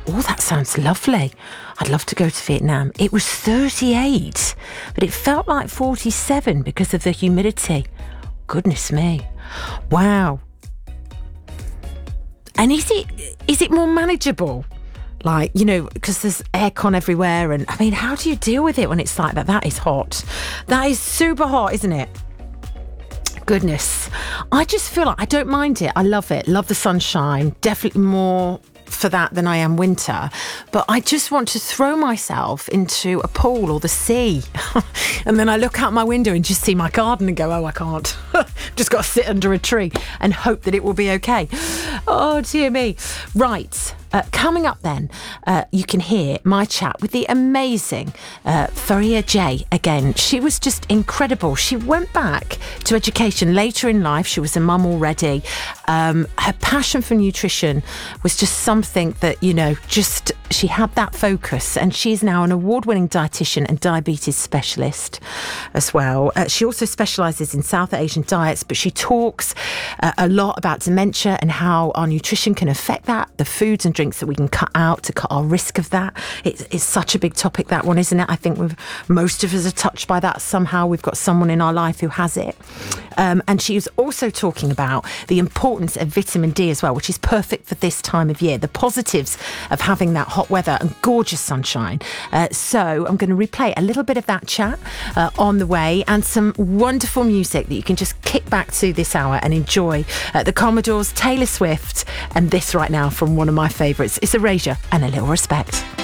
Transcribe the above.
oh, that sounds lovely. I'd love to go to Vietnam. It was 38, but it felt like 47 because of the humidity. Goodness me. Wow. And is it more manageable? Like, you know, because there's aircon everywhere. And I mean, how do you deal with it when it's like that? That is hot. That is super hot, isn't it? Goodness. I just feel like I don't mind it. I love it. Love the sunshine. Definitely more for that than I am winter. But I just want to throw myself into a pool or the sea. And then I look out my window and just see my garden and go, oh, I can't. Just got to sit under a tree and hope that it will be okay. Oh, dear me. Right. Coming up then, you can hear my chat with the amazing Faria J again. She was just incredible. She went back to education later in life. She was a mum already. Her passion for nutrition was just something that, you know, just she had that focus, and she's now an award-winning dietitian and diabetes specialist as well. She also specialises in South Asian diets, but she talks a lot about dementia and how our nutrition can affect that, the foods and drinks that we can cut out to cut our risk of that. It's such a big topic, that one, isn't it? I think most of us are touched by that somehow. We've got someone in our life who has it. And she was also talking about the importance of vitamin D as well, which is perfect for this time of year, the positives of having that hot weather and gorgeous sunshine. So I'm going to replay a little bit of that chat on the way, and some wonderful music that you can just kick back to this hour and enjoy. The Commodores, Taylor Swift, and this right now from one of my favourites. It's Erasure and A Little Respect.